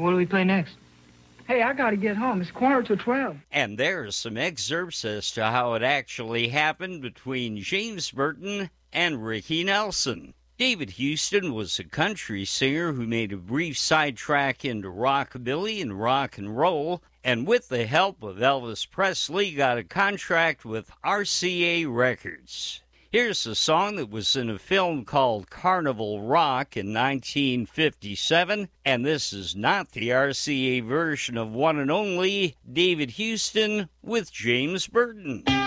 What do we play next? Hey, I gotta get home. It's 11:45. And there's some excerpts as to how it actually happened between James Burton and Ricky Nelson. David Houston was a country singer who made a brief sidetrack into rockabilly and rock and roll, and with the help of Elvis Presley got a contract with RCA Records. Here's a song that was in a film called Carnival Rock in 1957, and this is not the RCA version of one and only David Houston with James Burton.